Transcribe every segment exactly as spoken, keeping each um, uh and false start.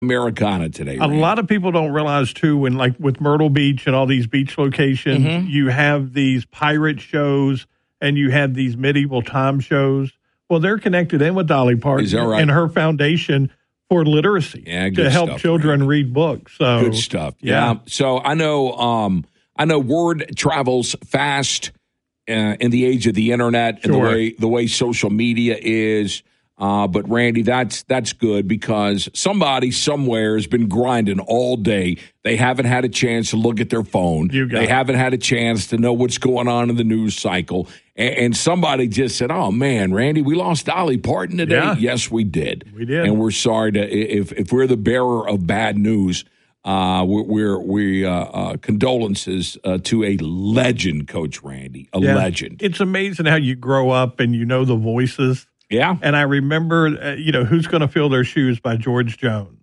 Americana today. A Randy. lot of people don't realize, too, when like with Myrtle Beach and all these beach locations, mm-hmm. you have these pirate shows and you have these medieval time shows. Well, they're connected in with Dolly Parton right? and her foundation for literacy yeah, to help stuff, children Randy. read books. So good stuff. Yeah. yeah. So I know, um, I know word travels fast uh, in the age of the internet and sure. the way the way social media is. Uh, but Randy, that's that's good because somebody somewhere has been grinding all day. They haven't had a chance to look at their phone. You got they it. haven't had a chance to know what's going on in the news cycle. And, and somebody just said, "Oh man, Randy, we lost Dolly Parton today." Yeah. Yes, we did. We did, and we're sorry to if if we're the bearer of bad news. Uh, we're, we're we uh, uh, condolences uh, to a legend, Coach Randy, a yeah. legend. It's amazing how you grow up and you know the voices. Yeah. And I remember, uh, you know, Who's Gonna Fill Their Shoes by George Jones.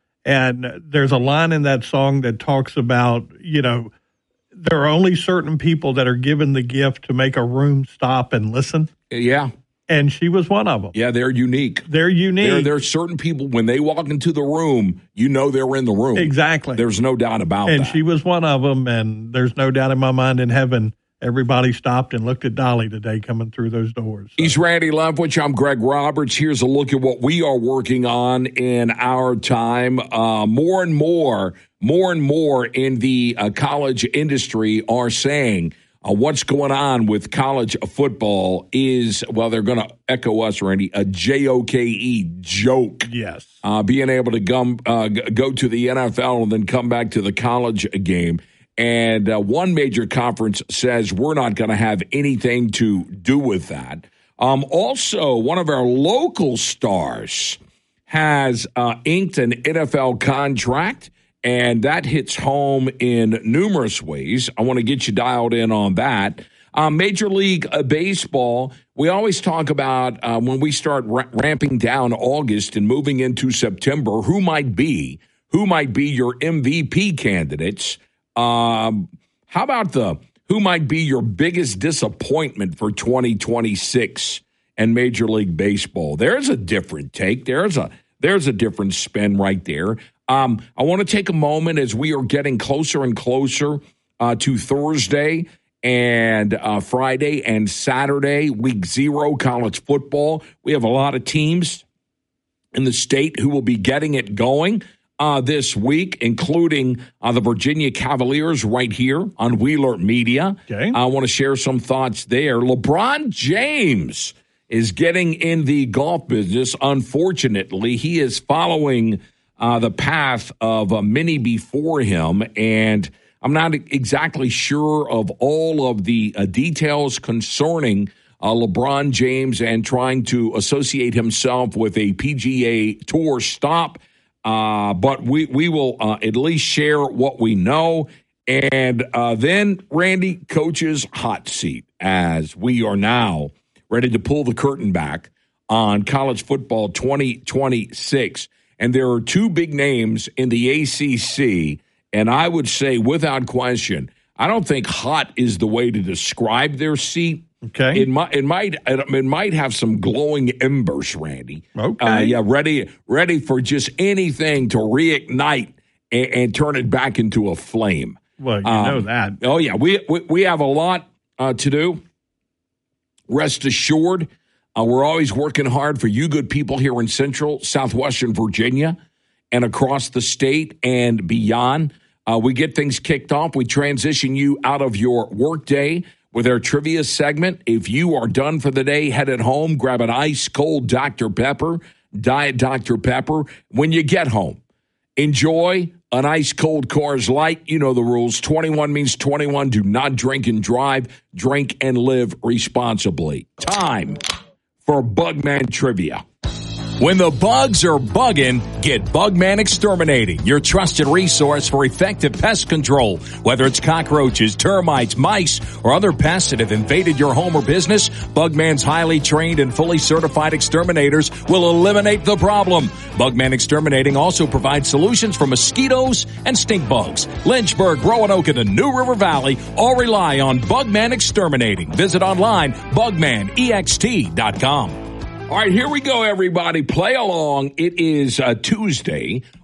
And there's a line in that song that talks about, you know, there are only certain people that are given the gift to make a room stop and listen. Yeah. And she was one of them. Yeah, they're unique. They're unique. There, there are certain people, when they walk into the room, you know they're in the room. Exactly. There's no doubt about and that. And she was one of them, and there's no doubt in my mind in heaven everybody stopped and looked at Dolly today coming through those doors. So. He's Randy Lefwich. I'm Greg Roberts. Here's a look at what we are working on in our time. Uh, more and more, more and more in the uh, college industry are saying uh, what's going on with college football is, well, they're going to echo us, Randy, a J O K E joke. Yes. Uh, being able to gum, uh, go to the N F L and then come back to the college game. And uh, one major conference says we're not going to have anything to do with that. Um, also, one of our local stars has uh, inked an N F L contract, and that hits home in numerous ways. I want to get you dialed in on that. Um, Major League uh, Baseball, we always talk about uh, when we start ra- ramping down August and moving into September, who might be, who might be your M V P candidates. Um, how about the who might be your biggest disappointment for twenty twenty-six and Major League Baseball? There's a different take. There's a there's a different spin right there. Um, I want to take a moment as we are getting closer and closer uh, to Thursday and uh, Friday and Saturday, week zero college football. We have a lot of teams in the state who will be getting it going. Uh, this week, including uh, the Virginia Cavaliers right here on Wheeler Media. Okay. I want to share some thoughts there. LeBron James is getting in the golf business. Unfortunately, he is following uh, the path of uh, many before him, and I'm not exactly sure of all of the uh, details concerning uh, LeBron James and trying to associate himself with a P G A Tour stop. Uh, but we, we will uh, at least share what we know. And uh, then, Randy, Coach's hot seat, as we are now ready to pull the curtain back on college football twenty twenty-six. And there are two big names in the A C C, and I would say without question, I don't think hot is the way to describe their seat. Okay. It might, it might, it might have some glowing embers, Randy. Okay. Uh, yeah, ready, ready for just anything to reignite and, and turn it back into a flame. Well, you um, know that. Oh yeah, we we, we have a lot uh, to do. Rest assured, uh, we're always working hard for you good people here in Central, Southwestern Virginia, and across the state and beyond. Uh, we get things kicked off. We transition you out of your workday with our trivia segment. If you are done for the day, head at home, grab an ice cold Doctor Pepper, Diet Doctor Pepper. When you get home, enjoy an ice cold Coors Light. You know the rules. twenty-one means twenty-one. Do not drink and drive. Drink and live responsibly. Time for Bugman Trivia. When the bugs are bugging, get Bugman Exterminating, your trusted resource for effective pest control. Whether it's cockroaches, termites, mice, or other pests that have invaded your home or business, Bugman's highly trained and fully certified exterminators will eliminate the problem. Bugman Exterminating also provides solutions for mosquitoes and stink bugs. Lynchburg, Roanoke, and the New River Valley all rely on Bugman Exterminating. Visit online, bugman e x t dot com. All right, here we go, everybody. Play along. It is uh, Tuesday,